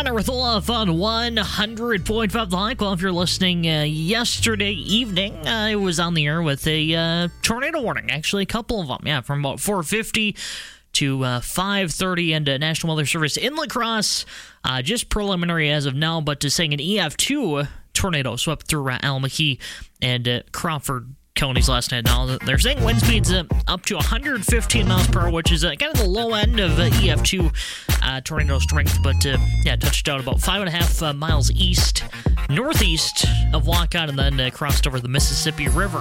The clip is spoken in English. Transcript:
Connor with Olaf on 100.5 The Hike. Well, if you're listening yesterday evening, I was on the air with a tornado warning. Actually, a couple of them. Yeah, from about 4:50 to 5:30, and National Weather Service in La Crosse, just preliminary as of now, but saying an EF2 tornado swept through Alameda and Crawford counties last night. Now they're saying wind speeds up to 115 miles per hour, which is kind of the low end of EF2 tornado strength, but touched out about 5.5 miles northeast of Wacott, and then crossed over the Mississippi River.